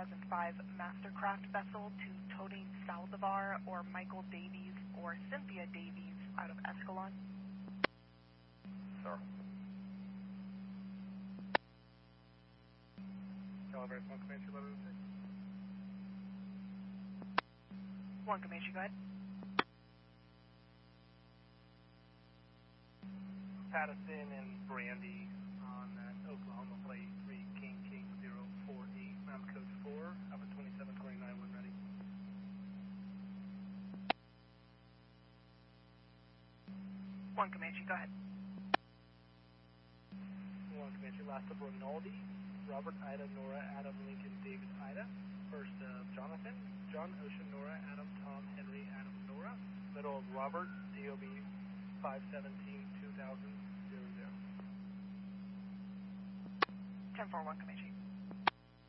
2005 Mastercraft vessel to Tony Saldivar or Michael Davies or Cynthia Davies out of Escalon? Sir. Calibrate 1 Comanche 1106. 1 Comanche, go ahead. Patterson and Brandy on that Oklahoma plate 3 King 048, Mountain Code 4, Alpha 2729 when ready. One Comanche, go ahead. 1 Comanche, last of Rinaldi, Robert Ida Nora Adam Lincoln David Ida, first of Jonathan, John Ocean Nora Adam Tom Henry Adam Nora, middle of Robert, DOB 517 2000. 10-4, 1 Comanche.